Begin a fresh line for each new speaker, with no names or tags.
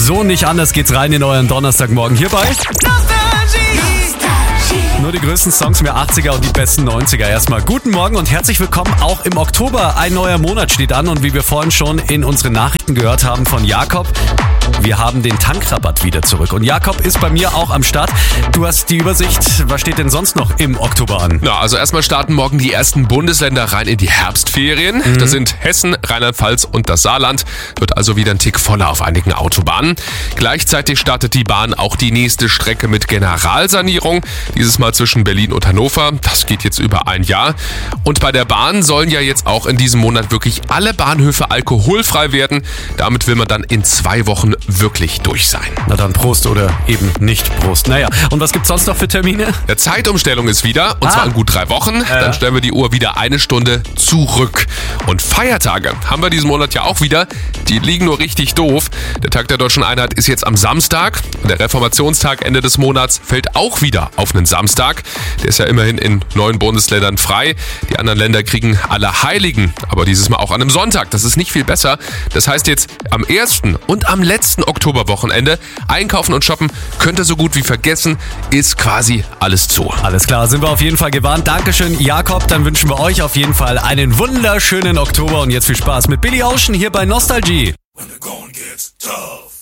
So nicht anders geht's rein in euren Donnerstagmorgen hierbei. Nur die größten Songs der 80er und die besten 90er. Erstmal guten Morgen und herzlich willkommen. Auch im Oktober ein neuer Monat steht an und wie wir vorhin schon in unseren Nachrichten gehört haben von Jakob, wir haben den Tankrabatt wieder zurück. Und Jakob ist bei mir auch am Start. Du hast die Übersicht. Was steht denn sonst noch im Oktober an?
Na, also erstmal starten morgen die ersten Bundesländer rein in die Herbstferien. Das sind Hessen, Rheinland-Pfalz und das Saarland. Wird also wieder ein Tick voller auf einigen Autobahnen. Gleichzeitig startet die Bahn auch die nächste Strecke mit Generalsanierung. Dieses Mal zwischen Berlin und Hannover. Das geht jetzt über ein Jahr. Und bei der Bahn sollen ja jetzt auch in diesem Monat wirklich alle Bahnhöfe alkoholfrei werden. Damit will man dann in 2 Wochen wirklich durch sein.
Na dann Prost oder eben nicht Prost. Naja, und was gibt's sonst noch für Termine?
Der Zeitumstellung ist wieder, und zwar in gut 3 Wochen. Dann stellen wir die Uhr wieder 1 Stunde zurück. Und Feiertage haben wir diesen Monat ja auch wieder. Die liegen nur richtig doof. Der Tag der Deutschen Einheit ist jetzt am Samstag. Der Reformationstag Ende des Monats fällt auch wieder auf einen Samstag. Der ist ja immerhin in 9 Bundesländern frei. Die anderen Länder kriegen Allerheiligen, aber dieses Mal auch an einem Sonntag. Das ist nicht viel besser. Das heißt jetzt am 1. und am letzten Oktoberwochenende einkaufen und shoppen könnt ihr so gut wie vergessen, ist quasi alles zu.
Alles klar, sind wir auf jeden Fall gewarnt. Dankeschön, Jakob. Dann wünschen wir euch auf jeden Fall einen wunderschönen Oktober und jetzt viel Spaß mit Billy Ocean hier bei Nostalgie.
When the going gets tough.